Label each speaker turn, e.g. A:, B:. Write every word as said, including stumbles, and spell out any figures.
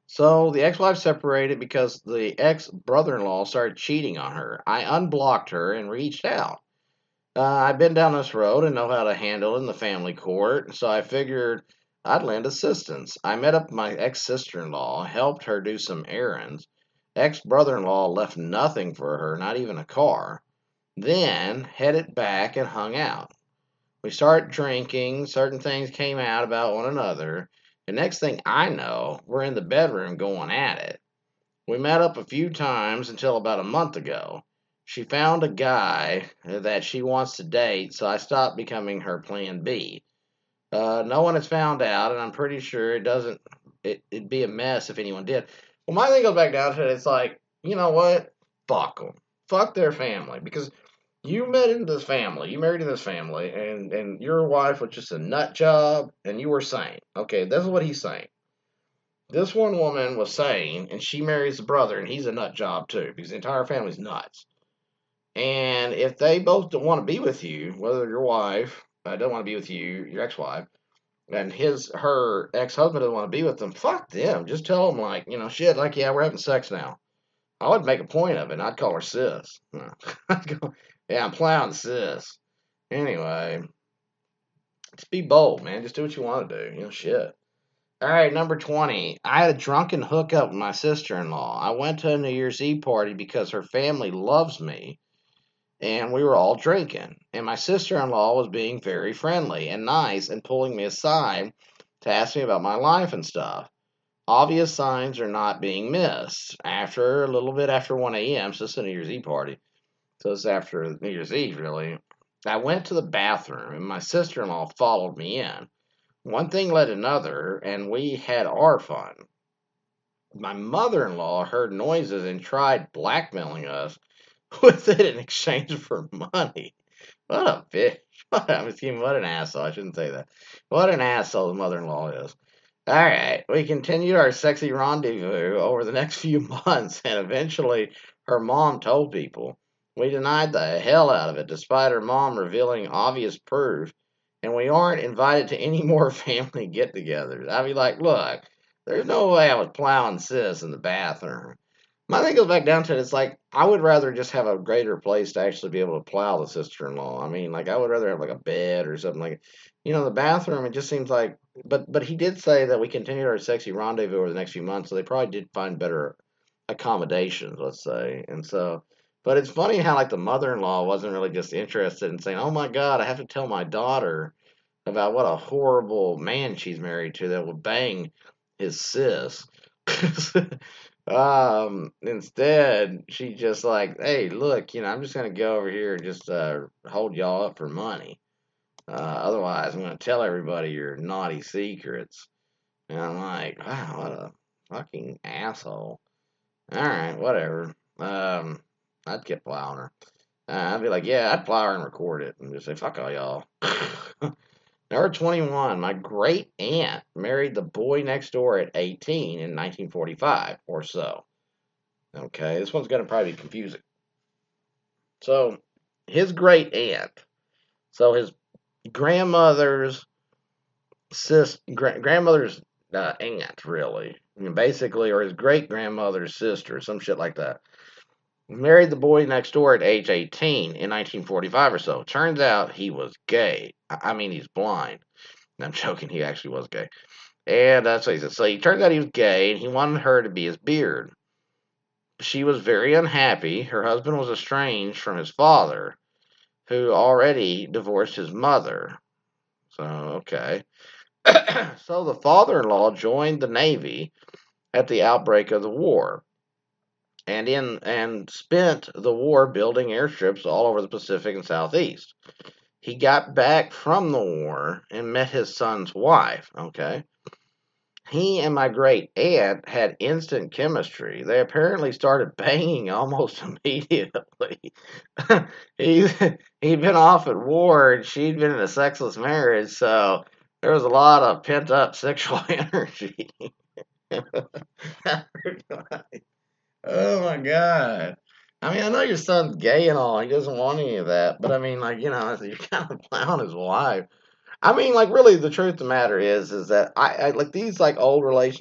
A: So the ex-wife separated because the ex-brother-in-law started cheating on her. I unblocked her and reached out. Uh, I've been down this road and know how to handle it in the family court, so I figured I'd lend assistance. I met up with my ex-sister-in-law, helped her do some errands. Ex-brother-in-law left nothing for her, not even a car. Then headed back and hung out. We started drinking, certain things came out about one another. The next thing I know, we're in the bedroom going at it. We met up a few times until about a month ago. She found a guy that she wants to date, so I stopped becoming her plan B. Uh, no one has found out, and I'm pretty sure it doesn't. It, it'd be a mess if anyone did. Well, my thing goes back down to it. It's like, you know what? Fuck them. Fuck their family, because you met into this family, you married into this family, and and your wife was just a nut job, and you were sane. Okay, this is what he's saying. This one woman was sane, and she marries the brother, and he's a nut job too, because the entire family's nuts. And if they both don't want to be with you, whether your wife uh, doesn't want to be with you, your ex-wife, and his her ex-husband doesn't want to be with them, fuck them. Just tell them like, you know, shit, like yeah, we're having sex now. I would make a point of it. And I'd call her sis. I'd go, yeah, I'm plowing sis. Anyway, just be bold, man. Just do what you want to do. You know, shit. All right, number twenty. I had a drunken hookup with my sister in law. I went to a New Year's Eve party because her family loves me, and we were all drinking. And my sister in law was being very friendly and nice and pulling me aside to ask me about my life and stuff. Obvious signs are not being missed. After a little bit after one a m, so it's a New Year's Eve party. So it's after New Year's Eve, really. I went to the bathroom, and my sister in law followed me in. One thing led to another, and we had our fun. My mother in law heard noises and tried blackmailing us with it in exchange for money. What a bitch. What, a, what an asshole. I shouldn't say that. What an asshole the mother in law is. All right, we continued our sexy rendezvous over the next few months, and eventually her mom told people. We denied the hell out of it, despite her mom revealing obvious proof, and we aren't invited to any more family get togethers. I'd be like, look, there's no way I was plowing sis in the bathroom. My thing goes back down to it, it's like, I would rather just have a greater place to actually be able to plow the sister in law. I mean, like, I would rather have like a bed or something like, you know, the bathroom, it just seems like, but but he did say that we continued our sexy rendezvous over the next few months, so they probably did find better accommodations, let's say. And so, but it's funny how like the mother-in-law wasn't really just interested in saying, "Oh my God, I have to tell my daughter about what a horrible man she's married to that will bang his sis." um, instead, she just like, "Hey, look, you know, I'm just gonna go over here and just uh, hold y'all up for money. Uh, otherwise, I'm gonna tell everybody your naughty secrets." And I'm like, "Wow, what a fucking asshole." All right, whatever. Um, I'd keep plowing her. Uh, I'd be like, yeah, I'd plow her and record it and just say, fuck all y'all. Number twenty-one, my great aunt married the boy next door at eighteen in nineteen forty-five or so. Okay, this one's going to probably be confusing. So, his great aunt, so his grandmother's sis, gra- grandmother's uh, aunt, really, I mean, basically, or his great grandmother's sister, some shit like that. Married the boy next door at age eighteen in nineteen forty-five or so. Turns out he was gay. I mean, he's blind. I'm joking. He actually was gay. And that's what he said. So he turns out he was gay, and he wanted her to be his beard. She was very unhappy. Her husband was estranged from his father, who already divorced his mother. So, okay. So the father-in-law joined the Navy at the outbreak of the war, and in and spent the war building airstrips all over the Pacific and Southeast. He got back from the war and met his son's wife. Okay. He and my great aunt had instant chemistry. They apparently started banging almost immediately. he he'd been off at war and she'd been in a sexless marriage, so there was a lot of pent up sexual energy. Oh my God. I mean, I know your son's gay and all. He doesn't want any of that. But I mean, like, you know, you're kind of plowing his wife. I mean, like, really, the truth of the matter is, is that I, I like these, like, old relationships.